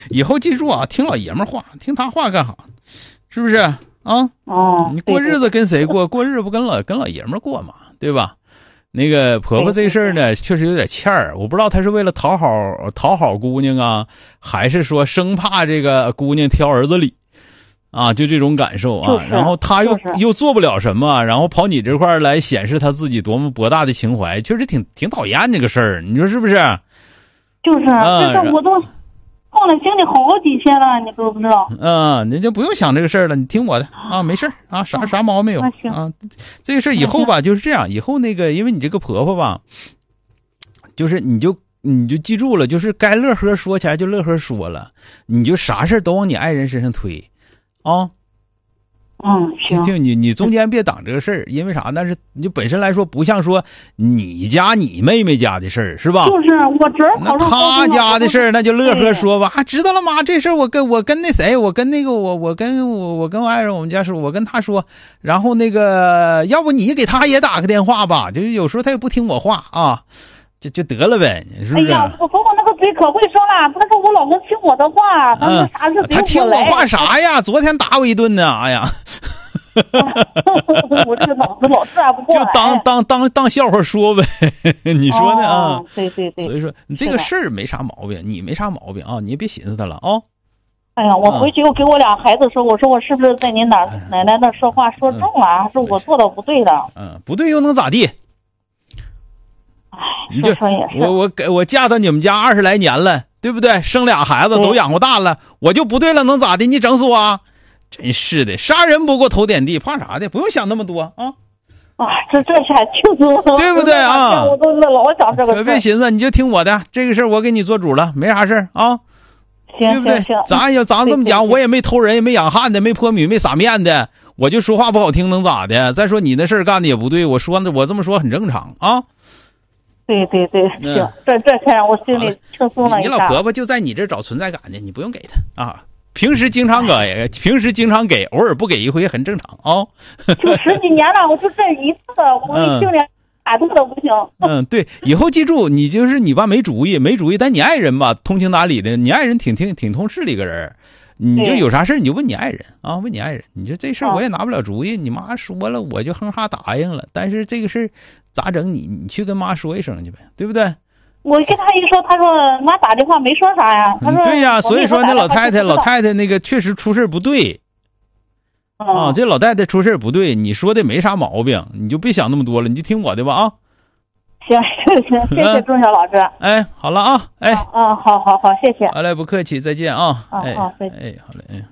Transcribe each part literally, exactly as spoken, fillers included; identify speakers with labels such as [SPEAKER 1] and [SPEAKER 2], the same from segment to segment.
[SPEAKER 1] 以后记住啊，听老爷们话，听他话干啥？是不是啊？
[SPEAKER 2] 哦，
[SPEAKER 1] 你过日子跟谁过？过日子不跟老跟老爷们过嘛，对吧？那个婆婆这事儿呢，确实有点欠儿，我不知道她是为了讨好讨好姑娘啊，还是说生怕这个姑娘挑儿子理啊，就这种感受啊。
[SPEAKER 2] 就是、
[SPEAKER 1] 然后她又、
[SPEAKER 2] 就是、
[SPEAKER 1] 又做不了什么，然后跑你这块来显示她自己多么博大的情怀，确实挺挺讨厌这个事儿，你说是不是？
[SPEAKER 2] 就是，这事我都放了心里好几天了，你知不知道？
[SPEAKER 1] 嗯，你就不用想这个事儿了，你听我的啊，没事儿啊，啥啥毛病没有啊。这个事儿以后吧，就是这样，以后那个，因为你这个婆婆吧，就是你就你就记住了，就是该乐呵说起来就乐呵说了，你就啥事儿都往你爱人身上推，啊。
[SPEAKER 2] 嗯，行，
[SPEAKER 1] 就你你中间别挡这个事儿，因为啥？但是你就本身来说，不像说你家你妹妹家的事儿，是吧？
[SPEAKER 2] 就是我侄儿
[SPEAKER 1] 那他家的事儿，那就乐呵说吧。啊，知道了吗？这事儿我跟我跟那谁，我跟那个我我跟我我跟我爱人，我们家说，我跟他说，然后那个，要不你给他也打个电话吧？就是有时候他也不听我话啊，就就得了呗，是不是？
[SPEAKER 2] 哎呀，我婆婆那个嘴可会说了，她说我老公听我的话，他说啥事
[SPEAKER 1] 他听我话啥呀？昨天打我一顿呢，哎呀。
[SPEAKER 2] 我这个脑子老转不过来，
[SPEAKER 1] 就当当当当笑话说呗，你说呢啊？
[SPEAKER 2] 哦、对对对，
[SPEAKER 1] 所以说你这个事儿没啥毛病，你没啥毛病啊，你也别寻思他了啊、哦。
[SPEAKER 2] 哎呀，我回去又给我俩孩子说，我说我是不是在您哪奶奶那说话说重了，还是我做的不对的？
[SPEAKER 1] 嗯，不对又能咋地？
[SPEAKER 2] 哎，
[SPEAKER 1] 你就
[SPEAKER 2] 说也是，
[SPEAKER 1] 我我给我嫁到你们家二十来年了，对不对？生俩孩子都养活大了，我就不对了，能咋的？你整死我啊？真是的，杀人不过头点地，怕啥的？不用想那么多啊！
[SPEAKER 2] 啊，这这下轻松了，
[SPEAKER 1] 对不对啊？
[SPEAKER 2] 我都老想这个事，
[SPEAKER 1] 别寻思，你就听我的，这个事儿我给你做主了，没啥事儿啊。
[SPEAKER 2] 行，
[SPEAKER 1] 对不对？咱要咱这么讲，我也没偷人，也没养汉的，没泼米，没撒面的，我就说话不好听，能咋的？再说你那事儿干的也不对，我说呢，我这么说很正常啊。
[SPEAKER 2] 对对对，行，嗯、这这才让我心里轻松了一下。
[SPEAKER 1] 你老婆婆就在你这找存在感的，你不用给她啊。平时经常给，平时经常给，偶尔不给一回很正常啊、哦。
[SPEAKER 2] 就十几年了，我就这一次，我一听见感动的不行。
[SPEAKER 1] 嗯，对，以后记住，你就是你吧，没主意，没主意，但你爱人吧，通情达理的，你爱人挺挺挺通事的一个人，你就有啥事你就问你爱人啊，问你爱人，你说这事儿我也拿不了主意，你妈说了我就哼哈答应了，但是这个事儿咋整？你你去跟妈说一声去呗，对不对？
[SPEAKER 2] 我跟他一说，他说妈打电话没说啥呀。他说、
[SPEAKER 1] 嗯、对呀，所以说那老太太，老太太那个确实出事不对、
[SPEAKER 2] 嗯、
[SPEAKER 1] 啊，这老太太出事不对，你说的没啥毛病，你就别想那么多了，你就听我的吧啊。
[SPEAKER 2] 行行行，谢谢钟晓老师。
[SPEAKER 1] 哎，好了啊，哎，
[SPEAKER 2] 啊、嗯，好好好，谢谢。
[SPEAKER 1] 好嘞，不客气，再见啊。
[SPEAKER 2] 啊，
[SPEAKER 1] 哎，
[SPEAKER 2] 好，再见。
[SPEAKER 1] 哎，好嘞，哎。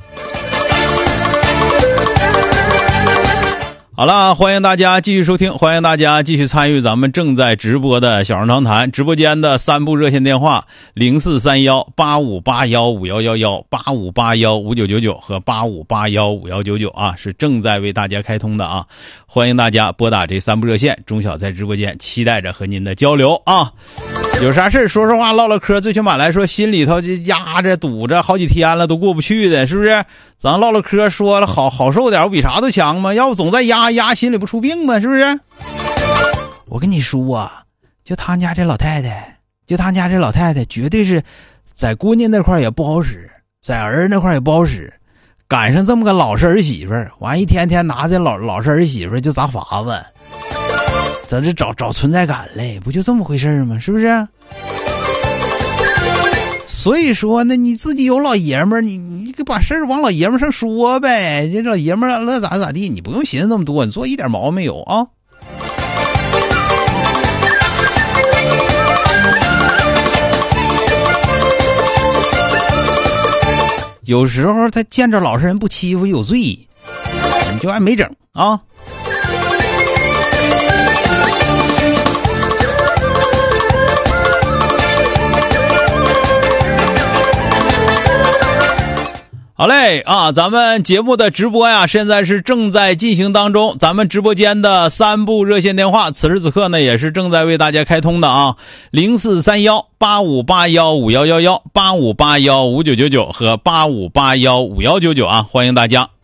[SPEAKER 1] 好了，欢迎大家继续收听，欢迎大家继续参与咱们正在直播的小人长谈直播间的三部热线电话零四三幺八五八幺五幺幺幺八五八幺五九九九和八五八幺五幺九九啊，是正在为大家开通的啊，欢迎大家拨打这三部热线，钟晓在直播间期待着和您的交流啊。有啥事说说话唠唠嗑，最起码来说心里头就压着堵着好几天了都过不去的，是不是？咱唠唠嗑说了好好受点，我比啥都强嘛，要不总在压压心里不出病吗？是不是？我跟你说啊，就他家这老太太，就他家这老太太绝对是在姑娘那块也不好使，在儿那块也不好使，赶上这么个老实儿媳妇儿，完一天天拿着老老实儿媳妇儿就砸法子，咱这找找存在感嘞，不就这么回事吗？是不是？所以说呢，你自己有老爷们儿，你你把事儿往老爷们儿上说呗，这老爷们儿乐咋咋地，你不用寻思那么多，你做一点毛病没有啊。有时候他见着老实人不欺负有罪，你就爱没整啊。好嘞啊，咱们节目的直播呀，现在是正在进行当中。咱们直播间的三部热线电话，此时此刻呢也是正在为大家开通的啊，零四三幺八五八幺五幺幺幺、八五八幺五九九九和八五八幺五幺九九啊，欢迎大家